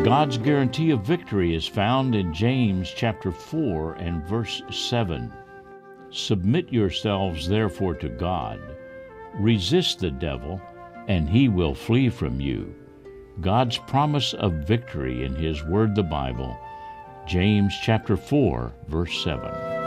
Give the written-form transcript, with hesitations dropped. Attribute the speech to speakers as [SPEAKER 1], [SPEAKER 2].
[SPEAKER 1] God's guarantee of victory is found in James chapter 4 and verse 7. Submit yourselves therefore to God. Resist the devil, and he will flee from you. God's promise of victory in His Word, the Bible. James chapter 4, verse 7.